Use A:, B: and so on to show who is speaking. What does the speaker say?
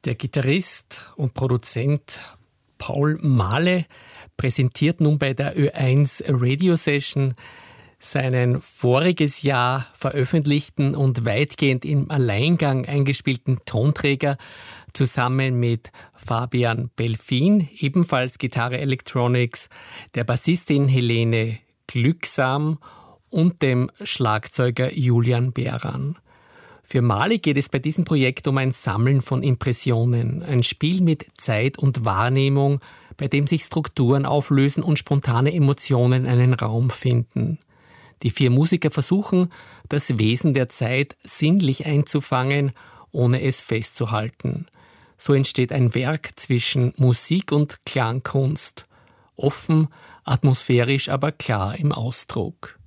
A: Der Gitarrist und Produzent Paul Mahle präsentiert nun bei der Ö1 Radio Session seinen voriges Jahr veröffentlichten und weitgehend im Alleingang eingespielten Tonträger zusammen mit Fabian Belfin, ebenfalls Gitarre Electronics, der Bassistin Helene Glücksam und dem Schlagzeuger Julian Behran. Für Mahle geht es bei diesem Projekt um ein Sammeln von Impressionen, ein Spiel mit Zeit und Wahrnehmung, bei dem sich Strukturen auflösen und spontane Emotionen einen Raum finden. Die 4 Musiker versuchen, das Wesen der Zeit sinnlich einzufangen, ohne es festzuhalten. So entsteht ein Werk zwischen Musik und Klangkunst. Offen, atmosphärisch, aber klar im Ausdruck.